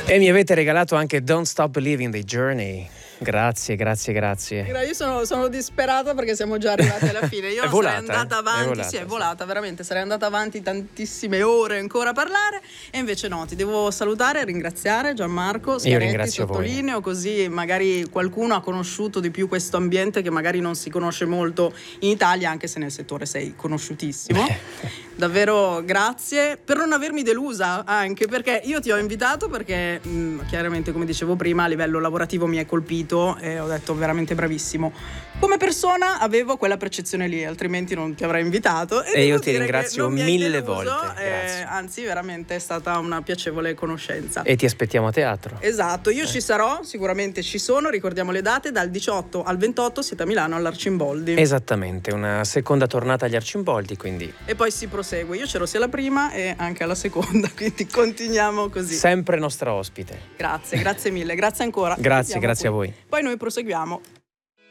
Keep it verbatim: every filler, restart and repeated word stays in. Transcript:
E mi avete regalato anche Don't Stop Believing the Journey. Grazie, grazie, grazie. Io sono, sono disperata perché siamo già arrivati alla fine. Io È volata, sarei andata eh? avanti, È volata, sì, è sì. volata, veramente. Sarei andata avanti tantissime ore ancora a parlare. E invece no, ti devo salutare e ringraziare, Gianmarco Scaretti. Io ringrazio voi. Sottolineo, così magari qualcuno ha conosciuto di più questo ambiente che magari non si conosce molto in Italia, anche se nel settore sei conosciutissimo. Davvero grazie per non avermi delusa, anche perché io ti ho invitato perché mh, chiaramente, come dicevo prima, a livello lavorativo mi hai colpito e ho detto veramente bravissimo. Come persona avevo quella percezione lì, altrimenti non ti avrei invitato. E io devo ti dire ringrazio che non mi hai mille deluso, volte, eh, grazie. anzi veramente è stata una piacevole conoscenza. E ti aspettiamo a teatro. Esatto, io Eh. ci sarò, sicuramente ci sono, ricordiamo le date, dal diciotto al ventotto siete a Milano all'Arcimboldi. Esattamente, una seconda tornata agli Arcimboldi, quindi E poi si prosegue, io c'ero sia alla prima e anche alla seconda, quindi continuiamo così. sempre nostra ospite. Grazie, grazie mille, grazie ancora. Grazie, Siamo grazie qui. a voi. Poi noi proseguiamo